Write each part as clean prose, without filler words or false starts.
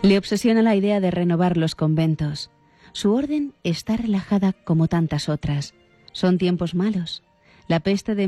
Le obsesiona la idea de renovar los conventos. Su orden está relajada como tantas otras. Son tiempos malos. La peste de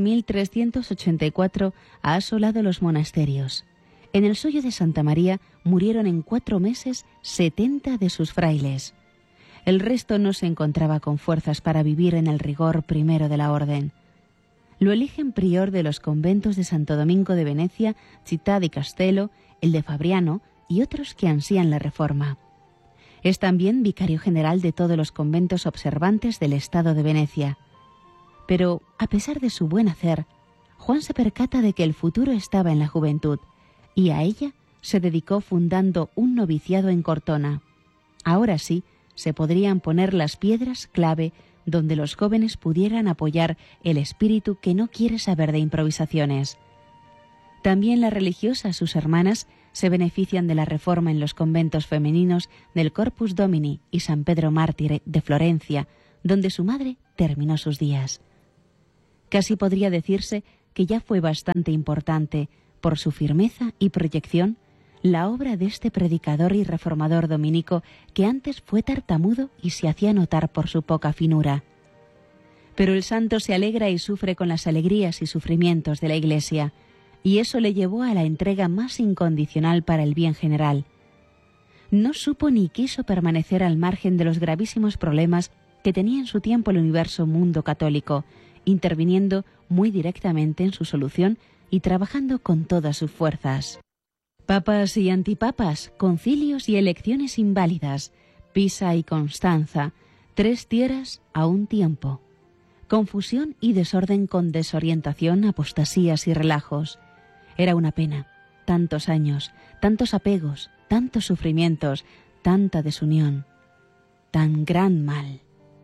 1384 ha asolado los monasterios. En el suyo de Santa María murieron en 4 meses 70 de sus frailes. El resto no se encontraba con fuerzas para vivir en el rigor primero de la orden. Lo eligen prior de los conventos de Santo Domingo de Venecia, Città di Castello, el de Fabriano y otros que ansían la reforma. Es también vicario general de todos los conventos observantes del Estado de Venecia. Pero, a pesar de su buen hacer, Juan se percata de que el futuro estaba en la juventud, y a ella se dedicó fundando un noviciado en Cortona. Ahora sí, se podrían poner las piedras clave donde los jóvenes pudieran apoyar el espíritu que no quiere saber de improvisaciones. También las religiosas, sus hermanas, se benefician de la reforma en los conventos femeninos del Corpus Domini y San Pedro Mártir de Florencia, donde su madre terminó sus días. Casi podría decirse que ya fue bastante importante, por su firmeza y proyección, la obra de este predicador y reformador dominico que antes fue tartamudo y se hacía notar por su poca finura. Pero el santo se alegra y sufre con las alegrías y sufrimientos de la Iglesia, y eso le llevó a la entrega más incondicional para el bien general. No supo ni quiso permanecer al margen de los gravísimos problemas que tenía en su tiempo el universo mundo católico, interviniendo muy directamente en su solución y trabajando con todas sus fuerzas. Papas y antipapas, concilios y elecciones inválidas, Pisa y Constanza, 3 tierras a un tiempo. Confusión y desorden con desorientación, apostasías y relajos. Era una pena, tantos años, tantos apegos, tantos sufrimientos, tanta desunión, tan gran mal.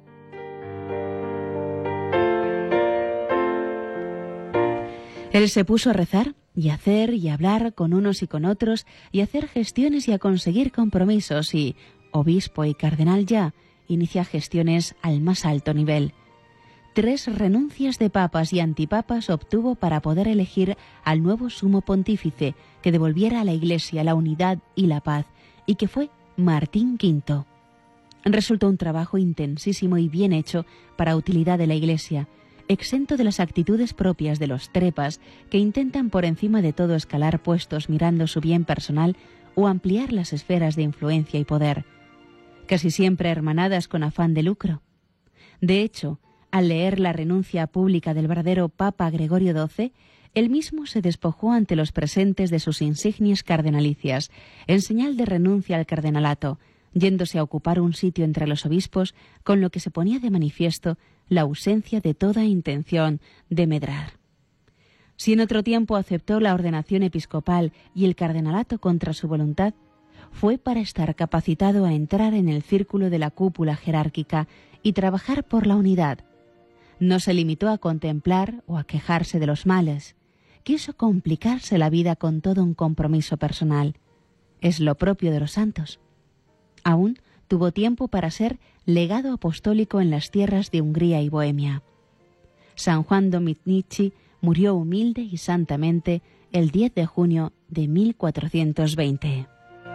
Él se puso a rezar y a hacer y a hablar con unos y con otros y a hacer gestiones y a conseguir compromisos y, obispo y cardenal ya, inicia gestiones al más alto nivel. 3 renuncias de papas y antipapas obtuvo para poder elegir al nuevo sumo pontífice que devolviera a la Iglesia la unidad y la paz, y que fue Martín V. Resultó un trabajo intensísimo y bien hecho para utilidad de la Iglesia, exento de las actitudes propias de los trepas que intentan por encima de todo escalar puestos mirando su bien personal o ampliar las esferas de influencia y poder, casi siempre hermanadas con afán de lucro. De hecho, al leer la renuncia pública del verdadero Papa Gregorio XII, él mismo se despojó ante los presentes de sus insignias cardenalicias, en señal de renuncia al cardenalato, yéndose a ocupar un sitio entre los obispos, con lo que se ponía de manifiesto la ausencia de toda intención de medrar. Si en otro tiempo aceptó la ordenación episcopal y el cardenalato contra su voluntad, fue para estar capacitado a entrar en el círculo de la cúpula jerárquica y trabajar por la unidad. No se limitó a contemplar o a quejarse de los males. Quiso complicarse la vida con todo un compromiso personal. Es lo propio de los santos. Aún tuvo tiempo para ser legado apostólico en las tierras de Hungría y Bohemia. San Juan Dominici murió humilde y santamente el 10 de junio de 1420.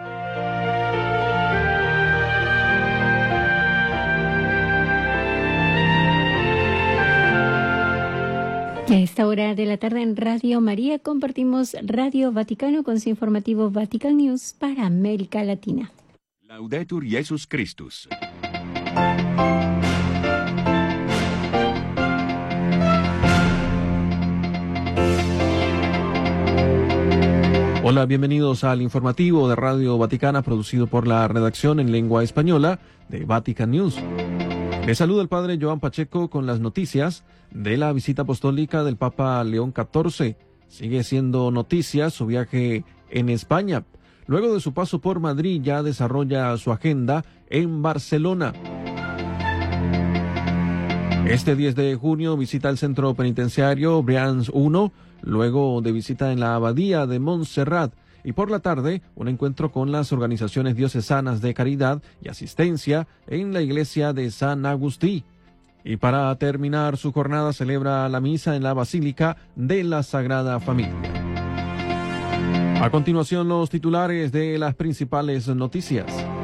A esta hora de la tarde en Radio María compartimos Radio Vaticano con su informativo Vatican News para América Latina. Laudetur Jesus Christus. Hola, bienvenidos al informativo de Radio Vaticana producido por la redacción en lengua española de Vatican News. Les saluda el padre Joan Pacheco con las noticias de la visita apostólica del Papa León XIV. Sigue siendo noticia su viaje en España. Luego de su paso por Madrid ya desarrolla su agenda en Barcelona. Este 10 de junio visita el centro penitenciario Brians I, luego de visita en la abadía de Montserrat. Y por la tarde, un encuentro con las organizaciones diocesanas de caridad y asistencia en la iglesia de San Agustí. Y para terminar su jornada celebra la misa en la Basílica de la Sagrada Familia. A continuación, los titulares de las principales noticias.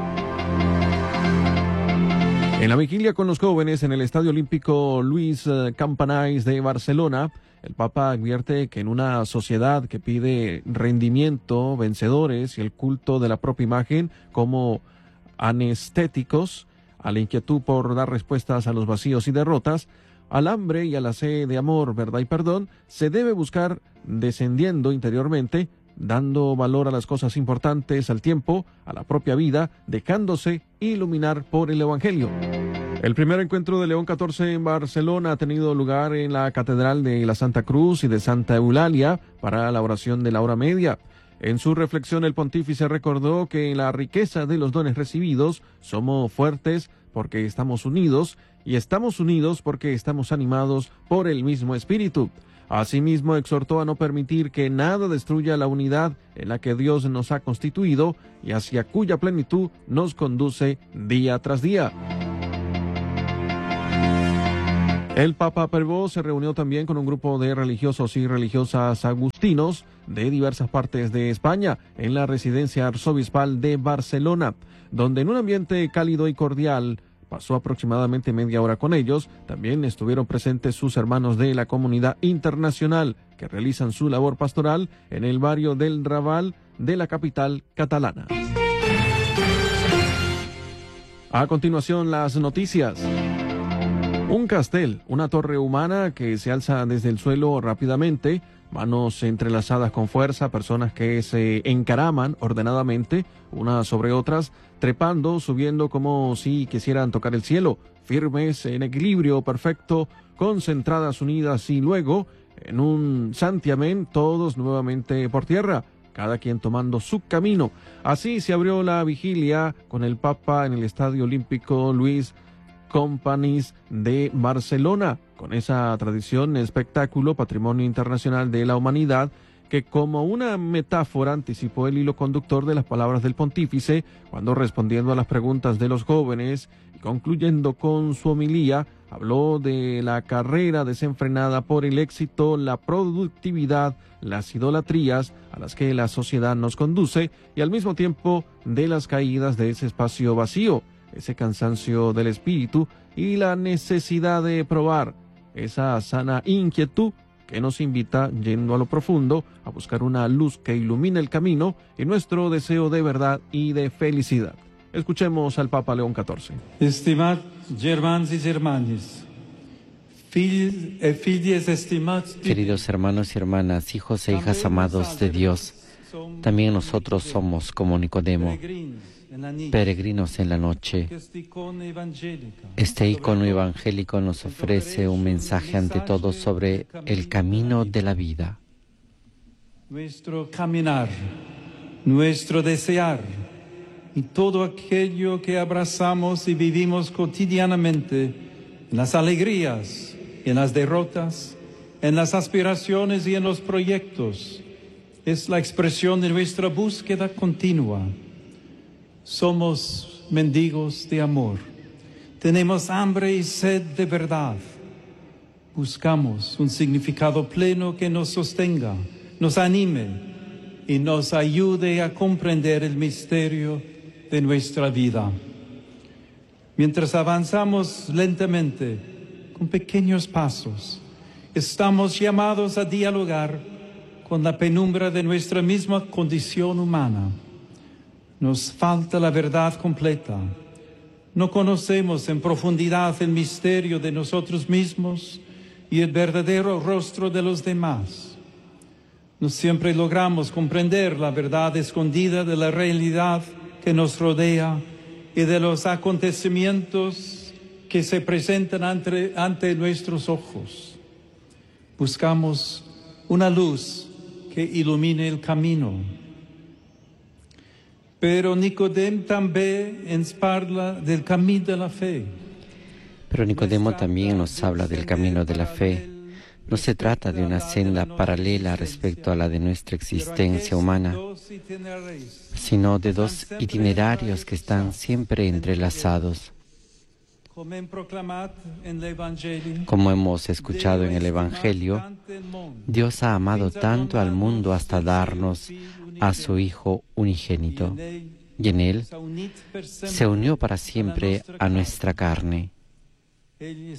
En la vigilia con los jóvenes en el Estadio Olímpico Luis Companys de Barcelona, el Papa advierte que en una sociedad que pide rendimiento, vencedores y el culto de la propia imagen como anestéticos, a la inquietud por dar respuestas a los vacíos y derrotas, al hambre y a la sed de amor, verdad y perdón, se debe buscar descendiendo interiormente, dando valor a las cosas importantes, al tiempo, a la propia vida, dejándose iluminar por el Evangelio. El primer encuentro de León XIV en Barcelona ha tenido lugar en la Catedral de la Santa Cruz y de Santa Eulalia para la oración de la hora media. En su reflexión, el pontífice recordó que en la riqueza de los dones recibidos somos fuertes porque estamos unidos y estamos unidos porque estamos animados por el mismo Espíritu. Asimismo, exhortó a no permitir que nada destruya la unidad en la que Dios nos ha constituido y hacia cuya plenitud nos conduce día tras día. El Papa Prevot se reunió también con un grupo de religiosos y religiosas agustinos de diversas partes de España en la residencia arzobispal de Barcelona, donde en un ambiente cálido y cordial pasó aproximadamente media hora con ellos. También estuvieron presentes sus hermanos de la comunidad internacional que realizan su labor pastoral en el barrio del Raval de la capital catalana. A continuación, las noticias. Un castel, una torre humana que se alza desde el suelo rápidamente, manos entrelazadas con fuerza, personas que se encaraman ordenadamente unas sobre otras, trepando, subiendo como si quisieran tocar el cielo, firmes, en equilibrio perfecto, concentradas, unidas y luego, en un santiamén, todos nuevamente por tierra, cada quien tomando su camino. Así se abrió la vigilia con el Papa en el Estadio Olímpico Luis Companys de Barcelona, con esa tradición, espectáculo, patrimonio internacional de la humanidad, que como una metáfora anticipó el hilo conductor de las palabras del pontífice, cuando respondiendo a las preguntas de los jóvenes y concluyendo con su homilía, habló de la carrera desenfrenada por el éxito, la productividad, las idolatrías a las que la sociedad nos conduce y al mismo tiempo de las caídas de ese espacio vacío, ese cansancio del espíritu y la necesidad de probar esa sana inquietud que nos invita, yendo a lo profundo, a buscar una luz que ilumine el camino y nuestro deseo de verdad y de felicidad. Escuchemos al Papa León XIV. Estimat germans y germanes, filles estimados. Queridos hermanos y hermanas, hijos e hijas amados de Dios, también nosotros somos como Nicodemo, peregrinos en la noche. Este icono evangélico nos ofrece un mensaje ante todo sobre el camino de la vida. Nuestro caminar, nuestro desear y todo aquello que abrazamos y vivimos cotidianamente, en las alegrías, en las derrotas, en las aspiraciones y en los proyectos, es la expresión de nuestra búsqueda continua. Somos mendigos de amor. Tenemos hambre y sed de verdad. Buscamos un significado pleno que nos sostenga, nos anime y nos ayude a comprender el misterio de nuestra vida. Mientras avanzamos lentamente, con pequeños pasos, estamos llamados a dialogar con la penumbra de nuestra misma condición humana. Nos falta la verdad completa. No conocemos en profundidad el misterio de nosotros mismos y el verdadero rostro de los demás. No siempre logramos comprender la verdad escondida de la realidad que nos rodea y de los acontecimientos que se presentan ante nuestros ojos. Buscamos una luz que ilumine el camino. Pero Nicodemo también nos habla del camino de la fe. Pero Nicodemo también nos habla del camino de la fe. No se trata de una senda paralela respecto a la de nuestra existencia humana, sino de dos itinerarios que están siempre entrelazados. Como hemos escuchado en el Evangelio, Dios ha amado tanto al mundo hasta darnos a su Hijo unigénito, y en Él se unió para siempre a nuestra carne. Él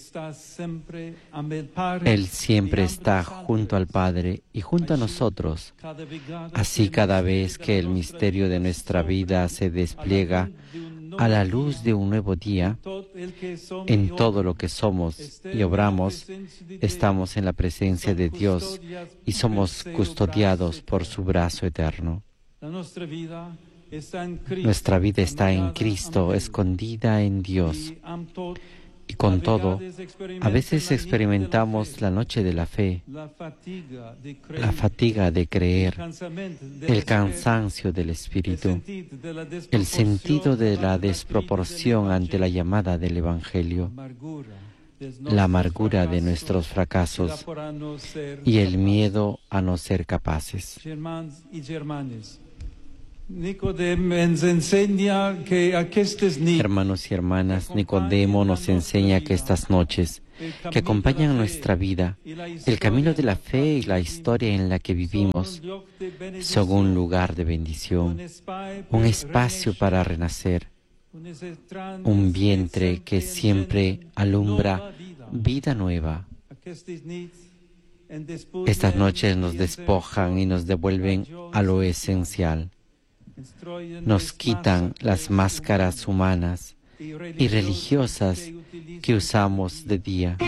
siempre está junto al Padre y junto a nosotros. Así, cada vez que el misterio de nuestra vida se despliega a la luz de un nuevo día, en todo lo que somos y obramos, estamos en la presencia de Dios y somos custodiados por su brazo eterno. Nuestra vida está en Cristo, escondida en Dios. Y con todo, a veces experimentamos la noche de la fe, la fatiga de creer, el cansancio del espíritu, el sentido de la desproporción ante la llamada del Evangelio, la amargura de nuestros fracasos y el miedo a no ser capaces. Hermanos y hermanas, Nicodemo nos enseña que estas noches que acompañan nuestra vida, el camino de la fe y la historia en la que vivimos, son un lugar de bendición, un espacio para renacer, un vientre que siempre alumbra vida nueva. Estas noches nos despojan y nos devuelven a lo esencial. Nos quitan las máscaras humanas y religiosas que usamos de día.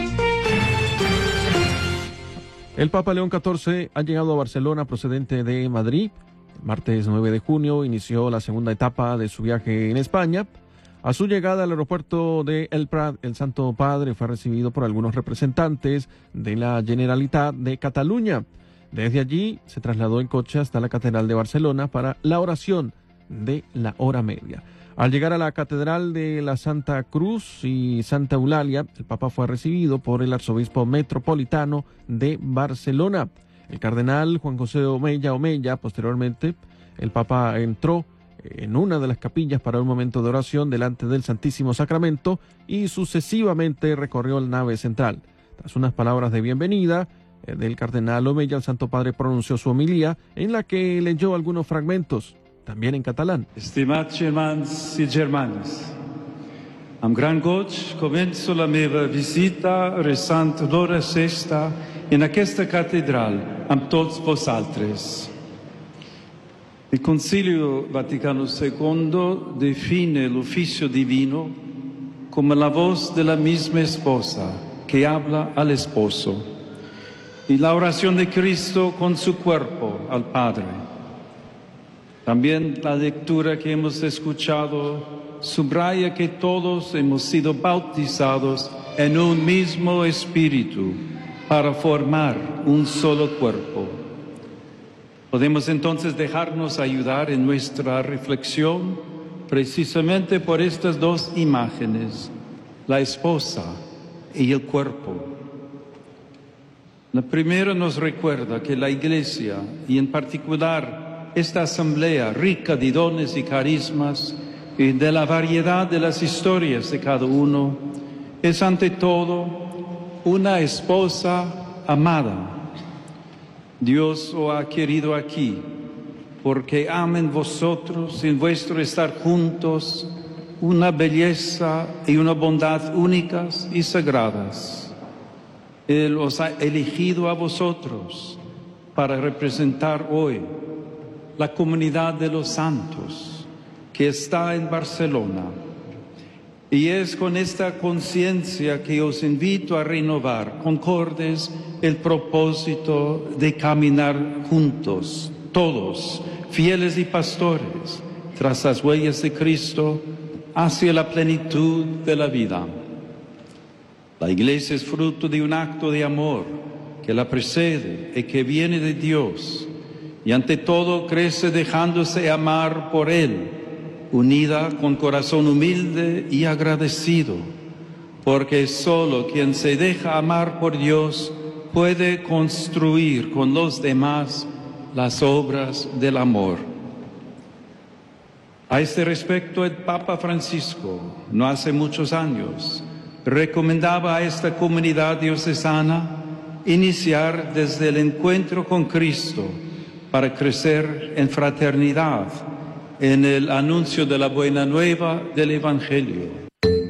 El Papa León XIV ha llegado a Barcelona procedente de Madrid. El martes 9 de junio inició la segunda etapa de su viaje en España. A su llegada al aeropuerto de El Prat, el Santo Padre fue recibido por algunos representantes de la Generalitat de Cataluña. Desde allí se trasladó en coche hasta la Catedral de Barcelona para la oración de la hora media. Al llegar a la Catedral de la Santa Cruz y Santa Eulalia, el Papa fue recibido por el arzobispo metropolitano de Barcelona, el cardenal Juan José Omella. Posteriormente, el Papa entró en una de las capillas para un momento de oración delante del Santísimo Sacramento y sucesivamente recorrió la nave central. Tras unas palabras de bienvenida del cardenal Omella, el Santo Padre pronunció su homilía en la que leyó algunos fragmentos, también en catalán. Estimats germans i germanes, amb gran goig començo la meva visita resant l'hora sexta en aquesta catedral amb tots vosaltres. Il Concilio Vaticano II define l'ufficio divino come la voz de la misma esposa que habla al esposo, y la oración de Cristo con su cuerpo al Padre. También la lectura que hemos escuchado subraya que todos hemos sido bautizados en un mismo espíritu para formar un solo cuerpo. Podemos entonces dejarnos ayudar en nuestra reflexión precisamente por estas dos imágenes, la esposa y el cuerpo. La primera nos recuerda que la Iglesia, y en particular esta asamblea rica de dones y carismas y de la variedad de las historias de cada uno, es ante todo una esposa amada. Dios os ha querido aquí porque ama en vosotros, en vuestro estar juntos, una belleza y una bondad únicas y sagradas. Él os ha elegido a vosotros para representar hoy la comunidad de los santos que está en Barcelona. Y es con esta conciencia que os invito a renovar, concordes, el propósito de caminar juntos, todos, fieles y pastores, tras las huellas de Cristo, hacia la plenitud de la vida. La Iglesia es fruto de un acto de amor que la precede y que viene de Dios, y ante todo crece dejándose amar por Él, unida con corazón humilde y agradecido, porque solo quien se deja amar por Dios puede construir con los demás las obras del amor. A este respecto, el Papa Francisco, no hace muchos años, recomendaba a esta comunidad diocesana iniciar desde el encuentro con Cristo para crecer en fraternidad, en el anuncio de la buena nueva del Evangelio.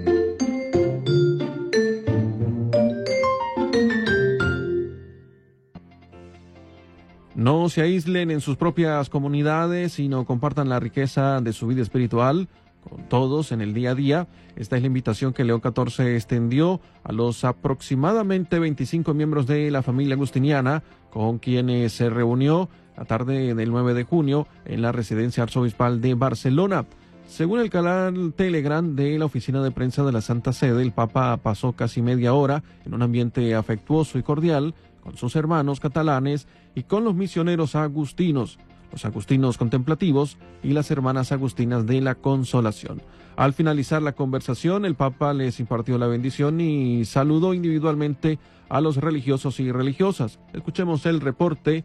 No se aíslen en sus propias comunidades, sino compartan la riqueza de su vida espiritual con todos en el día a día. Esta es la invitación que León XIV extendió a los aproximadamente 25 miembros de la familia agustiniana con quienes se reunió la tarde del 9 de junio en la residencia arzobispal de Barcelona. Según el canal Telegram de la oficina de prensa de la Santa Sede, el Papa pasó casi media hora en un ambiente afectuoso y cordial con sus hermanos catalanes y con los misioneros agustinos, los agustinos contemplativos y las hermanas agustinas de la Consolación. Al finalizar la conversación, el Papa les impartió la bendición y saludó individualmente a los religiosos y religiosas. Escuchemos el reporte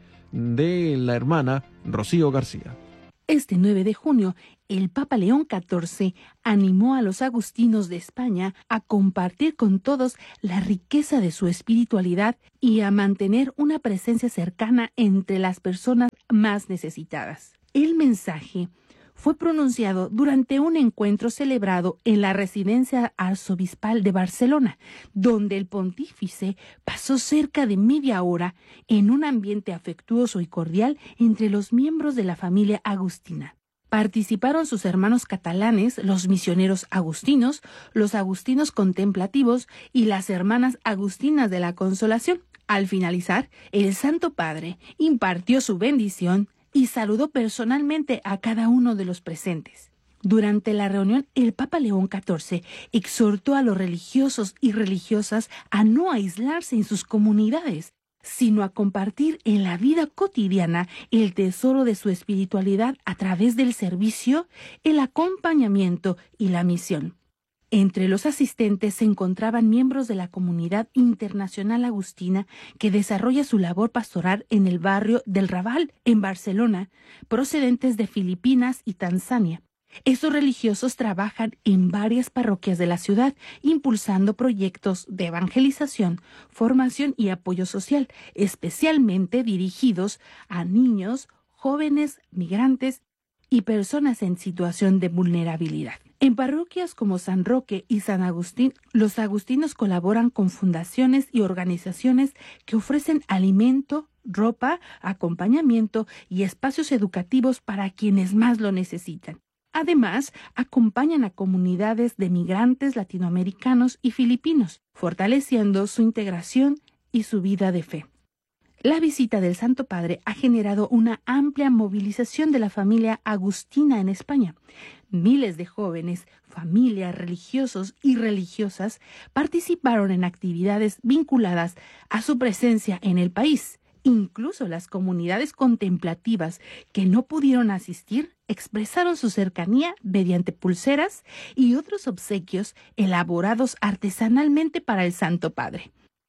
de la hermana Rocío García. Este 9 de junio, el Papa León XIV animó a los agustinos de España a compartir con todos la riqueza de su espiritualidad y a mantener una presencia cercana entre las personas más necesitadas. El mensaje fue pronunciado durante un encuentro celebrado en la residencia arzobispal de Barcelona, donde el pontífice pasó cerca de media hora en un ambiente afectuoso y cordial entre los miembros de la familia agustina. Participaron sus hermanos catalanes, los misioneros agustinos, los agustinos contemplativos y las hermanas agustinas de la Consolación. Al finalizar, el Santo Padre impartió su bendición y saludó personalmente a cada uno de los presentes. Durante la reunión, el Papa León XIV exhortó a los religiosos y religiosas a no aislarse en sus comunidades, sino a compartir en la vida cotidiana el tesoro de su espiritualidad a través del servicio, el acompañamiento y la misión. Entre los asistentes se encontraban miembros de la comunidad internacional agustina que desarrolla su labor pastoral en el barrio del Raval, en Barcelona, procedentes de Filipinas y Tanzania. Estos religiosos trabajan en varias parroquias de la ciudad, impulsando proyectos de evangelización, formación y apoyo social, especialmente dirigidos a niños, jóvenes, migrantes y personas en situación de vulnerabilidad. En parroquias como San Roque y San Agustín, los agustinos colaboran con fundaciones y organizaciones que ofrecen alimento, ropa, acompañamiento y espacios educativos para quienes más lo necesitan. Además, acompañan a comunidades de migrantes latinoamericanos y filipinos, fortaleciendo su integración y su vida de fe. La visita del Santo Padre ha generado una amplia movilización de la familia agustina en España. Miles de jóvenes, familias, religiosos y religiosas participaron en actividades vinculadas a su presencia en el país. Incluso las comunidades contemplativas que no pudieron asistir expresaron su cercanía mediante pulseras y otros obsequios elaborados artesanalmente para el Santo Padre.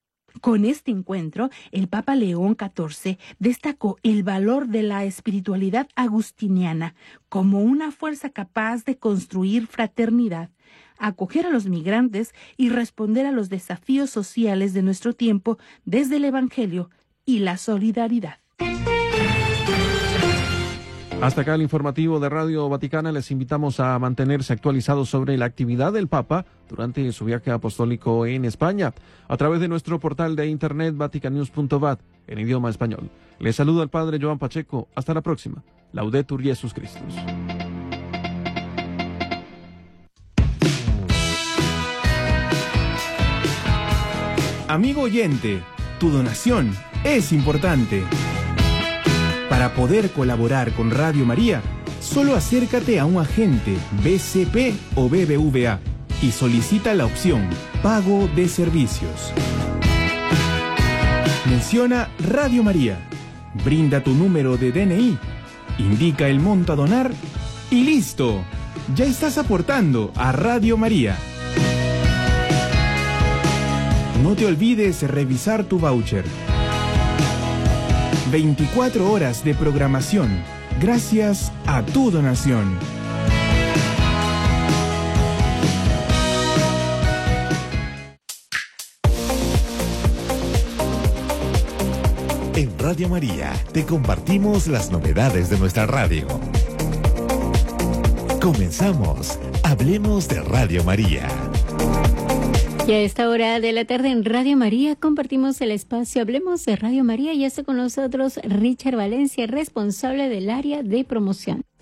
Con este encuentro, el Papa León XIV destacó el valor de la espiritualidad agustiniana como una fuerza capaz de construir fraternidad, acoger a los migrantes y responder a los desafíos sociales de nuestro tiempo desde el Evangelio y la solidaridad. Hasta acá el informativo de Radio Vaticana. Les invitamos a mantenerse actualizados sobre la actividad del Papa durante su viaje apostólico en España a través de nuestro portal de internet vaticanews.vat en idioma español. Les saluda el Padre Joan Pacheco. Hasta la próxima. Laudetur Jesus Christus. Amigo oyente, tu donación es importante. Para poder colaborar con Radio María, solo acércate a un agente BCP o BBVA y solicita la opción Pago de Servicios. Menciona Radio María, brinda tu número de DNI, indica el monto a donar y ¡listo! Ya estás aportando a Radio María. No te olvides revisar tu voucher. 24 horas de programación, gracias a tu donación. En Radio María te compartimos las novedades de nuestra radio. Comenzamos. Hablemos de Radio María. Y a esta hora de la tarde en Radio María compartimos el espacio Hablemos de Radio María y está con nosotros Richard Valencia, responsable del área de promoción.